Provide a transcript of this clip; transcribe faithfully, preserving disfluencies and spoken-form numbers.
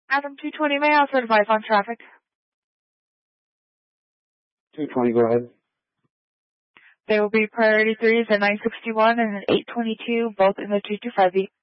Adam two twenty, may I also advise on traffic? two twenty, go ahead. There will be priority threes at nine sixty-one and at eight twenty-two, both in the two two five V.